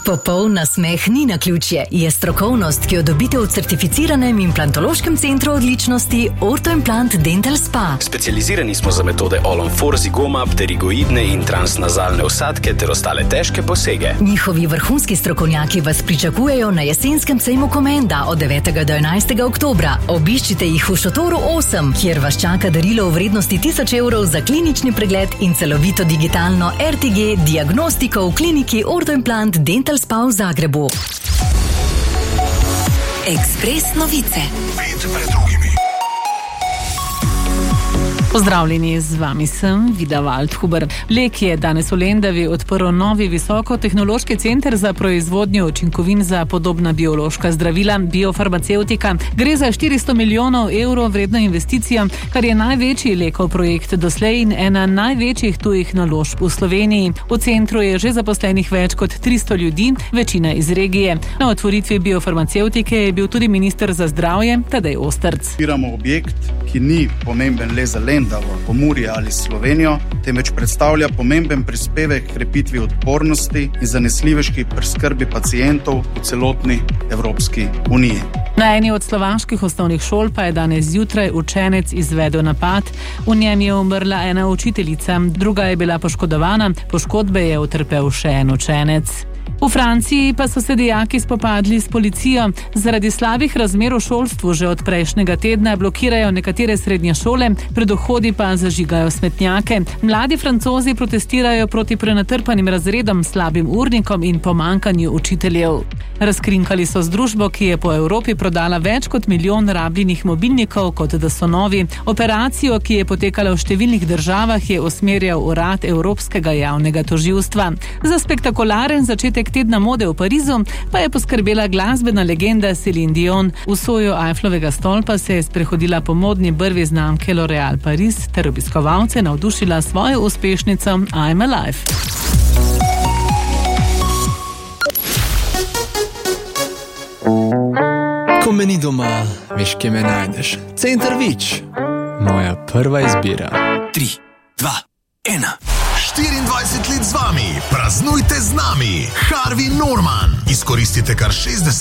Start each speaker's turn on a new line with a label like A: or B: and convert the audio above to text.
A: Popoln nasmeh ni naključje, je strokovnost, ki jo dobite v certificiranem implantološkem centru odličnosti Orthoimplant Dental Spa.
B: Specializirani smo za metode All-on-4, zigoma, pterigoidne in transnazalne vsadke ter ostale težke posege.
A: Njihovi vrhunski strokovnjaki vas pričakujejo na jesenskem sejmu Komenda od 9. do 11. oktobra. Obiščite jih v šotoru 8, kjer vas čaka darilo v vrednosti 1000 evrov za klinični pregled in celovito digitalno RTG diagnostiko v kliniki Orthoimplant Dental Spa v Zagrebu. Ekspres novice.
C: Pozdravljeni, z vami sem Vida Waldhuber. Lek je danes v Lendavi odprl novi visokotehnološki center za proizvodnjo učinkovin za podobna biološka zdravila, biofarmacevtika. Gre za 400 milijonov evrov vredno investicijo, kar je največji lekov projekt doslej in ena največjih tujih naložb v Sloveniji. V centru je že zaposlenih več kot 300 ljudi, večina iz regije. Na otvoritvi biofarmacevtike je bil tudi minister za zdravje Tadej Ostrc.
D: Odpiramo objekt, ki ni pomemben le za Lendavo, Pomurje ali Slovenijo, temveč predstavlja pomemben prispevek k krepitvi odpornosti in zanesljivejši preskrbi pacientov v celotni Evropski uniji.
C: Na eni od slovaških osnovnih šol pa je danes zjutraj učenec izvedel napad. V njem je umrla ena učiteljica, druga je bila poškodovana, poškodbe je utrpel še en učenec. V Franciji pa so se dijaki spopadli s policijo. Zaradi slabih razmer v šolstvu že od prejšnjega tedna blokirajo nekatere srednje šole, pred vhodi pa zažigajo smetnjake. Mladi Francozi protestirajo proti prenatrpanim razredom, slabim urnikom in pomankanju učiteljev. Razkrinkali so združbo, ki je po Evropi prodala več kot 1 milijon rabljenih mobilnikov, kot da so novi. Operacijo, ki je potekala v številnih državah, je usmerjal urad Evropskega javnega tožilstva. Za spektakularen začetek tedna mode v Parizu pa je poskrbela glasbena legenda Celine Dion. V soju Eifflovega stolpa se je sprehodila po modni brvi znamke L'Oréal Paris ter obiskovalce navdušila svojo uspešnico I'm Alive.
E: Ko me ni doma, veš, kje me najdeš. Center Vič, moja prva izbira.
F: 3, 2, 1. 24 let z vami, praznujte z nami. Harvey Norman. Izkoristite kar 60